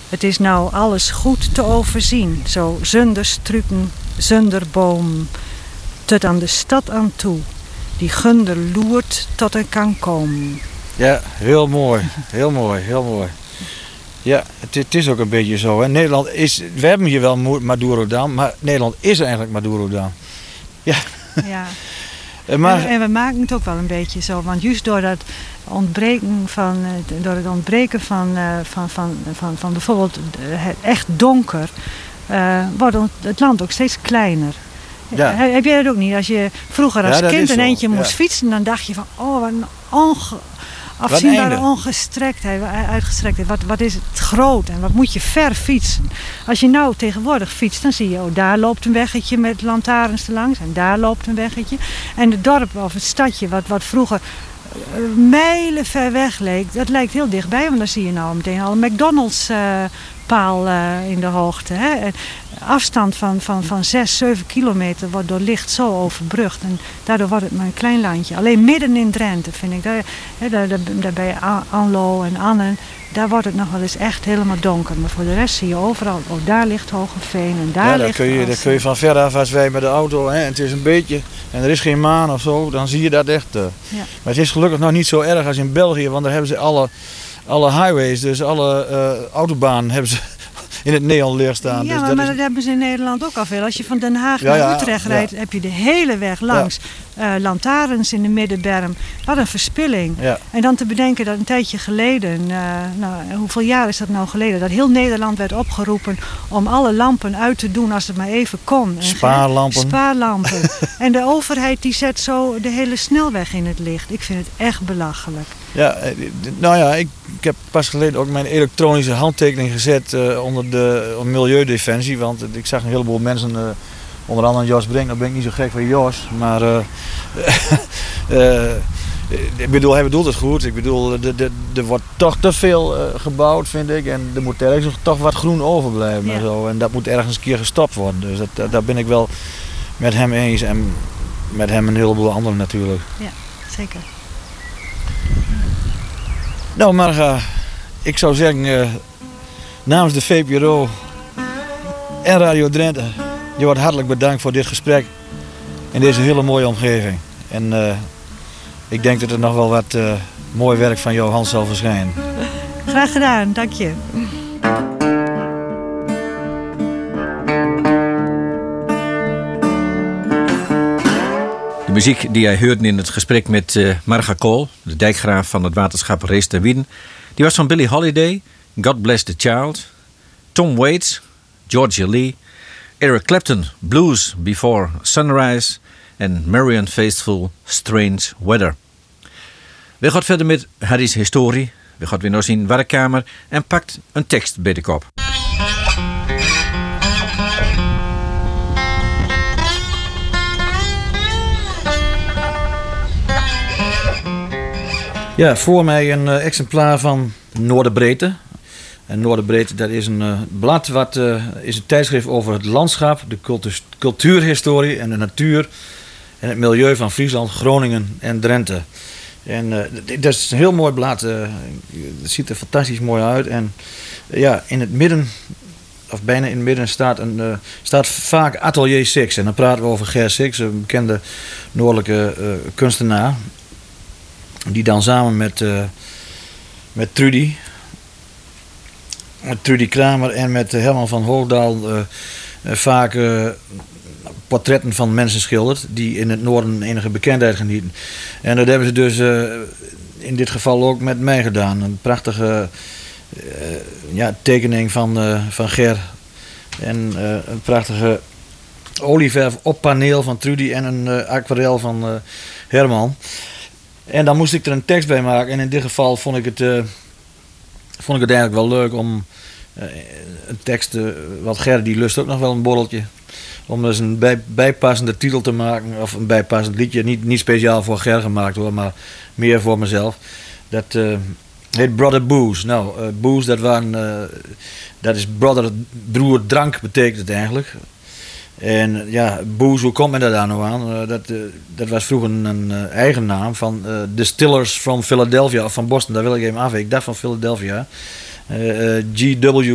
Het is nou alles goed te overzien, zo zonder struiken, zonder boom, tot aan de stad aan toe, die gunder loert tot er kan komen. Ja, heel mooi, heel mooi, heel mooi. Ja, het is ook een beetje zo. Hè. Nederland is, we hebben hier wel Madurodam, maar Nederland is eigenlijk Madurodam. Ja. Ja. Maar, en we maken het ook wel een beetje zo, want juist door het ontbreken van bijvoorbeeld het echt donker, wordt het land ook steeds kleiner. Ja. Heb jij dat ook niet? Als je vroeger als kind een eentje moest ja. fietsen, dan dacht je van, oh, wat een afzienbare ongestrektheid, uitgestrektheid. Wat is het groot en wat moet je ver fietsen. Als je nou tegenwoordig fietst, dan zie je, oh, daar loopt een weggetje met lantaarns erlangs en daar loopt een weggetje. En het dorp of het stadje, wat vroeger mijlen ver weg leek, dat lijkt heel dichtbij, want dan zie je nou meteen al een McDonald's paal in de hoogte. Hè? En afstand van 6, 7 kilometer wordt door licht zo overbrugd. En daardoor wordt het maar een klein landje. Alleen midden in Drenthe vind ik. Daar bij Anlo en Annen, daar wordt het nog wel eens echt helemaal donker. Maar voor de rest zie je overal, oh, daar ligt Hogeveen en daar ligt... Daar kun je van ver af, als wij met de auto, hè, en het is een beetje, en er is geen maan of zo, dan zie je dat echt. Ja. Maar het is gelukkig nog niet zo erg als in België, want daar hebben ze alle highways, dus alle autobanen hebben ze in het neonlicht staan. Ja, dus maar dat hebben ze in Nederland ook al veel. Als je van Den Haag naar Utrecht rijdt, heb je de hele weg langs lantaarns in de middenberm. Wat een verspilling. Ja. En dan te bedenken dat een tijdje geleden, hoeveel jaar is dat nou geleden, dat heel Nederland werd opgeroepen om alle lampen uit te doen als het maar even kon. Spaarlampen. En de overheid die zet zo de hele snelweg in het licht. Ik vind het echt belachelijk. Ja, nou ja, ik heb pas geleden ook mijn elektronische handtekening gezet onder de Milieudefensie. Want ik zag een heleboel mensen, onder andere Jos Brink, nou ben ik niet zo gek van Jos. Maar ik bedoel, hij bedoelt het goed. Ik bedoel, er wordt toch te veel gebouwd, vind ik. En er moet ergens toch wat groen overblijven en zo. En dat moet ergens een keer gestopt worden. Dus daar ben ik wel met hem eens. En met hem een heleboel anderen natuurlijk. Ja, zeker. Nou Marga, ik zou zeggen, namens de VPRO en Radio Drenthe, je wordt hartelijk bedankt voor dit gesprek in deze hele mooie omgeving. En ik denk dat er nog wel wat mooi werk van jouw hand zal verschijnen. Graag gedaan, dank je. De muziek die jij hoorde in het gesprek met Marga Kool, de dijkgraaf van het waterschap Rees ter Wieden, die was van Billie Holiday, God Bless the Child, Tom Waits, Georgia Lee, Eric Clapton, Blues Before Sunrise en Marianne Faithfull, Strange Weather. We gaan verder met Harry's historie. We gaan weer naar zijn werkkamer en pakt een tekst bij de kop. Ja, voor mij een exemplaar van Noorderbreedte. En Noorderbreedte, dat is een blad wat is een tijdschrift over het landschap, de cultuurhistorie en de natuur en het milieu van Friesland, Groningen en Drenthe. En dat is een heel mooi blad. Het ziet er fantastisch mooi uit. En ja, in het midden, of bijna in het midden, staat vaak Atelier Six. En dan praten we over Ger Six, een bekende noordelijke kunstenaar. Die dan samen met Trudy Kramer en met Herman van Hoogdaal vaak portretten van mensen schildert die in het noorden enige bekendheid genieten. En dat hebben ze dus in dit geval ook met mij gedaan. Een prachtige tekening van Ger en een prachtige olieverf op paneel van Trudy en een aquarel van Herman. En dan moest ik er een tekst bij maken. En in dit geval vond ik het eigenlijk wel leuk om een tekst, wat Ger die lust ook nog wel een borreltje, om dus een bijpassende titel te maken, of een bijpassend liedje, niet speciaal voor Ger gemaakt hoor, maar meer voor mezelf. Dat heet Brother Booze. Nou, booze, dat is broer drank betekent het eigenlijk. En ja, booze, hoe komt men daar nou aan? Dat was vroeger een eigen naam van Distillers from Philadelphia, of van Boston, daar wil ik even af. Ik dacht van Philadelphia. G.W.